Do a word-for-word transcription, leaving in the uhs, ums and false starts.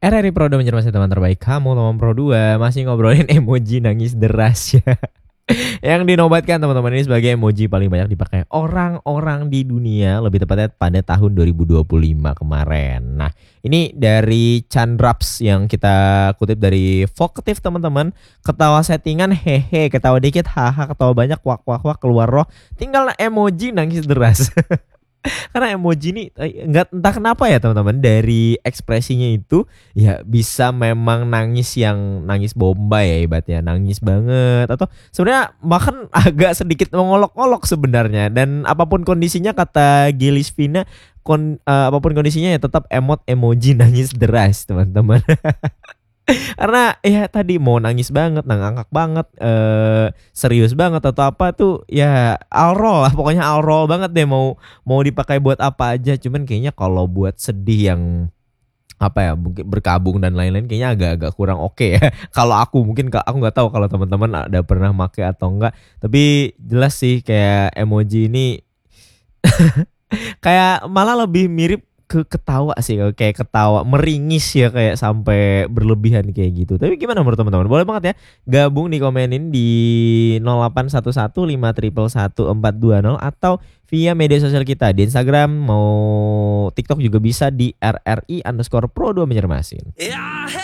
R R I Pro dua mencermati teman terbaik kamu, teman Pro dua masih ngobrolin emoji nangis deras ya. Yang dinobatkan teman-teman ini sebagai emoji paling banyak dipakai orang-orang di dunia, lebih tepatnya pada tahun dua ribu dua puluh lima kemarin. Nah, ini dari Chandraps yang kita kutip dari Vokatif teman-teman. Ketawa settingan hehe, ketawa dikit haha, ketawa banyak wak wak wak keluar roh. Tinggal emoji nangis deras. Karena emoji ini enggak entah kenapa ya teman-teman, dari ekspresinya itu ya bisa memang nangis yang nangis bombay ya ibaratnya, nangis banget atau sebenarnya bahkan agak sedikit mengolok-olok sebenarnya, dan apapun kondisinya kata Gilis Vina kon, uh, apapun kondisinya ya tetap emot emoji nangis deras teman-teman. Karena ya tadi mau nangis banget, ngakak banget, eh, serius banget atau apa tuh ya all roll lah, pokoknya all roll banget deh, mau mau dipakai buat apa aja. Cuman kayaknya kalau buat sedih yang apa ya mungkin berkabung dan lain-lain kayaknya agak-agak kurang oke ya. Kalau aku mungkin aku nggak tahu kalau teman-teman ada pernah make atau enggak. Tapi jelas sih kayak emoji ini kayak malah lebih mirip ke ketawa sih, kayak ketawa meringis ya, kayak sampai berlebihan kayak gitu. Tapi gimana menurut teman-teman? Boleh banget ya gabung di komenin di nol delapan satu satu lima satu satu empat dua nol atau via media sosial kita di Instagram, mau TikTok juga bisa di R R I underscore Pro dua mencermasin.